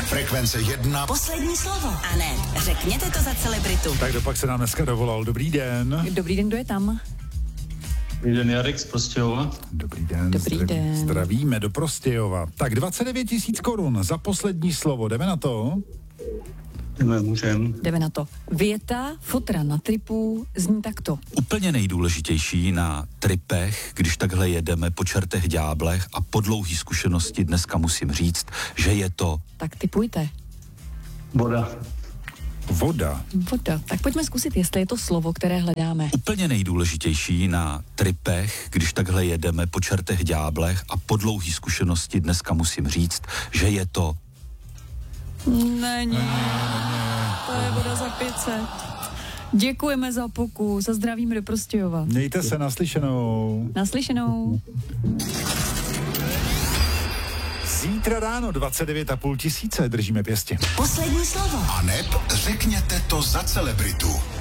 Frekvence 1. Poslední slovo. A ne, řekněte to za celebritu. Tak dopak se nám dneska dovolal. Dobrý den. Dobrý den, kdo je tam? Dobrý den, Jarek z Prostějova. Dobrý den. Dobrý den. Zdravíme do Prostějova. Tak 29 000 korun za poslední slovo. Jdeme na to? Jdeme na to. Věta fotra na tripu zní takto. Úplně nejdůležitější na tripech, když takhle jedeme po čertech ďáblech a po dlouhý zkušenosti dneska musím říct, že je to... Tak tipujte. Voda. Voda. Voda. Tak pojďme zkusit, jestli je to slovo, které hledáme. Úplně nejdůležitější na tripech, když takhle jedeme po čertech ďáblech a po dlouhý zkušenosti dneska musím říct, že je to... Není. To je voda za 500. Děkujeme za pokus a zdravíme do Prostějova. Mějte se naslyšenou. Naslyšenou. Zítra ráno 29 500 držíme pěstě. Poslední slovo. A neb řekněte to za celebritu.